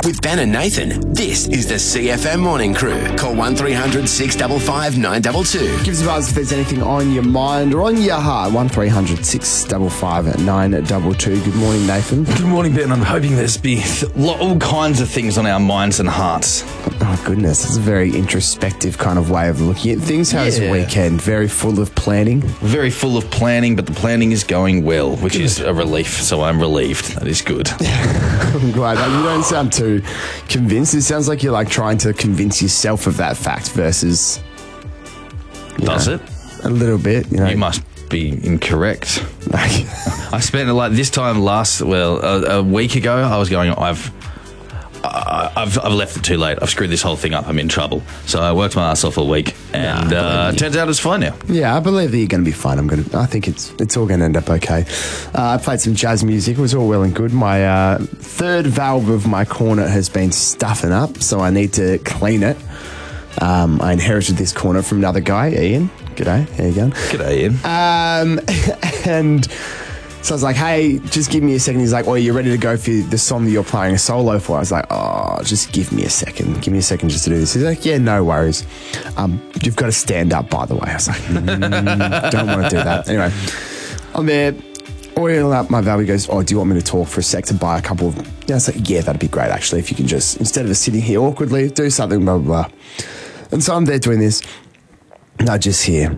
With Ben and Nathan, this is the CFM Morning Crew. Call 1300 655 922. Give us a buzz if there's anything on your mind or on your heart. 1300 655 922. Good morning, Nathan. Good morning, Ben. I'm hoping there's be all kinds of things on our minds and hearts. Oh, goodness. It's a very introspective kind of way of looking at things. How's the weekend? Very full of planning? Very full of planning, but the planning is going well, which is a relief, so I'm relieved. That is good. I'm glad. You don't sound too convinced. It sounds like you're like trying to convince yourself of that fact versus... Does it? A little bit. You must be incorrect. I spent it like this time a week ago, I was going, I've left it too late. I've screwed this whole thing up. I'm in trouble. So I worked my ass off all week, and turns out it's fine now. Yeah, I believe that you're going to be fine. I think it's all going to end up okay. I played some jazz music. It was all well and good. My third valve of my cornet has been stuffing up, so I need to clean it. I inherited this cornet from another guy, Ian. G'day. How you going? G'day, Ian. And so I was like, hey, just give me a second. He's like, oh, you're ready to go for the song that you're playing a solo for? I was like, oh, just give me a second. Give me a second just to do this. He's like, yeah, no worries. You've got to stand up, by the way. I was like, don't want to do that. Anyway, I'm there, oiling up my valve. He goes, oh, do you want me to talk for a sec to buy a couple of... I was like, yeah, that'd be great, actually, if you can just, instead of sitting here awkwardly, do something, blah, blah, blah. And so I'm there doing this. And I just hear...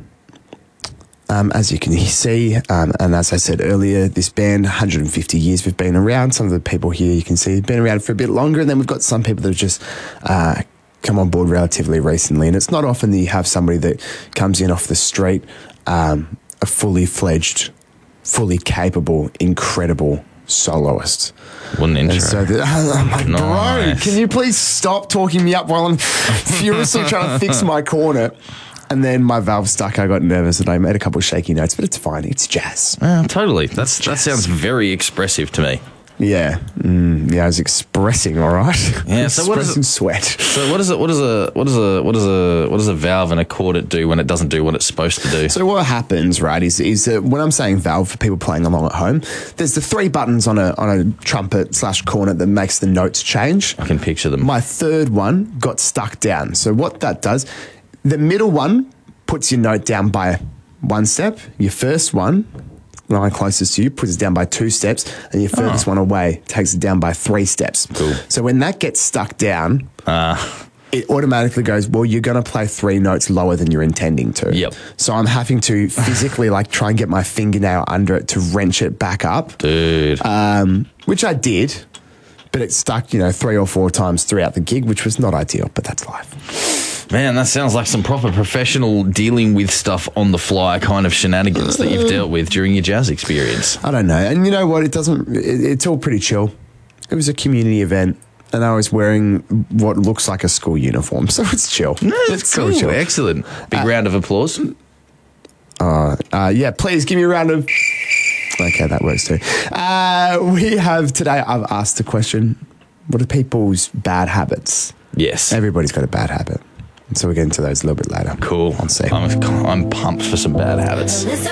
as you can see, and as I said earlier, this band, 150 years we've been around. Some of the people here you can see have been around for a bit longer, and then we've got some people that have just come on board relatively recently. And it's not often that you have somebody that comes in off the street, a fully fledged, fully capable, incredible soloist. What an intro. And so I'm like, Nice. bro, can you please stop talking me up while I'm furiously trying to fix my cornet? And then my valve stuck. I got nervous and I made a couple of shaky notes, but it's fine. It's jazz. Totally. That sounds very expressive to me. Yeah. I was expressing, all right. Yeah. So what is it? Sweat. So what does a valve and a cornet do when it doesn't do what it's supposed to do? So what happens, right, is that when I'm saying valve for people playing along at home, there's the three buttons on a trumpet / cornet that makes the notes change. I can picture them. My third one got stuck down. So what that does, the middle one puts your note down by one step. Your first one, the line closest to you, puts it down by 2 steps, and your furthest one away takes it down by 3 steps. Cool. So when that gets stuck down, it automatically goes, well, you're going to play 3 notes lower than you're intending to. Yep. So I'm having to physically try and get my fingernail under it to wrench it back up. Dude. Which I did, but it stuck, 3 or 4 times throughout the gig, which was not ideal, but that's life. Man, that sounds like some proper professional dealing with stuff on the fly kind of shenanigans that you've dealt with during your jazz experience. I don't know. And you know what? It's all pretty chill. It was a community event and I was wearing what looks like a school uniform. So it's chill. No, it's cool. Chill. Excellent. Big round of applause. Yeah, please give me a round of... Okay, that works too. We have today, I've asked the question, what are people's bad habits? Yes. Everybody's got a bad habit. So we'll get into those a little bit later. Cool. On see. I'm pumped for some bad habits.